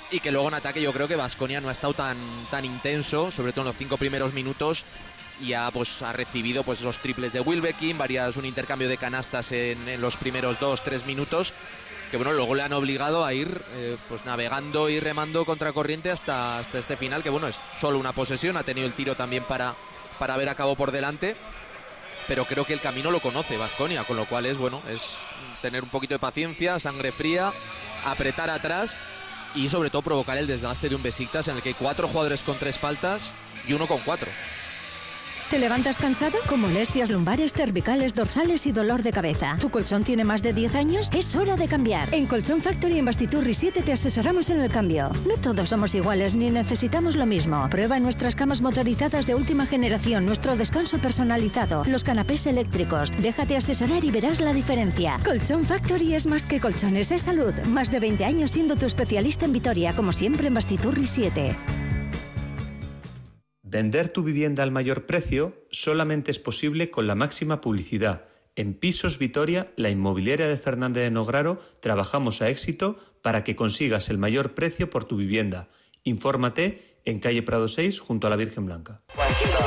y que luego en ataque yo creo que Baskonia no ha estado tan intenso, sobre todo en los 5 primeros minutos, y ha recibido pues los triples de Wilbekin, un intercambio de canastas en los primeros 2-3 minutos, que bueno, luego le han obligado a ir pues navegando y remando contracorriente hasta este final, que bueno, es solo una posesión, ha tenido el tiro también para ver a cabo por delante, pero creo que el camino lo conoce Baskonia, con lo cual es tener un poquito de paciencia, sangre fría, apretar atrás y sobre todo provocar el desgaste de un Besiktas en el que hay 4 jugadores con 3 faltas y uno con 4. ¿Te levantas cansado? ¿Con molestias lumbares, cervicales, dorsales y dolor de cabeza? ¿Tu colchón tiene más de 10 años? Es hora de cambiar. En Colchón Factory en Bastiturri 7 te asesoramos en el cambio. No todos somos iguales ni necesitamos lo mismo. Prueba nuestras camas motorizadas de última generación, nuestro descanso personalizado, los canapés eléctricos. Déjate asesorar y verás la diferencia. Colchón Factory es más que colchones, es salud. Más de 20 años siendo tu especialista en Vitoria, como siempre en Bastiturri 7. Vender tu vivienda al mayor precio solamente es posible con la máxima publicidad. En Pisos Vitoria, la inmobiliaria de Fernández de Nograro, trabajamos a éxito para que consigas el mayor precio por tu vivienda. Infórmate en calle Prado 6, junto a la Virgen Blanca.